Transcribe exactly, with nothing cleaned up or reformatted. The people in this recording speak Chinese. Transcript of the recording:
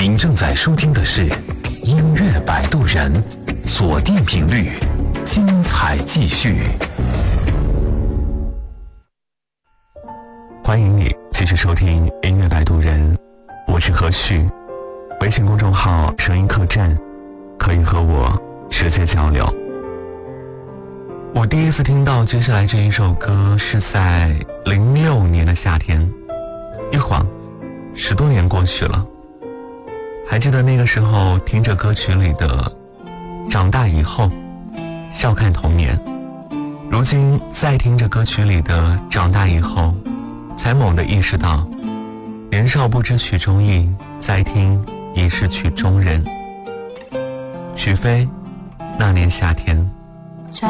您正在收听的是音乐摆渡人，锁定频率，精彩继续。欢迎你继续收听音乐摆渡人，我是何旭。微信公众号声音客栈，可以和我直接交流。我第一次听到接下来这一首歌是在零六年的夏天，一晃十多年过去了。还记得那个时候听着歌曲里的长大以后，笑看童年，如今再听着歌曲里的长大以后，才猛地意识到年少不知曲中意，再听已是曲中人。许飞那年夏天。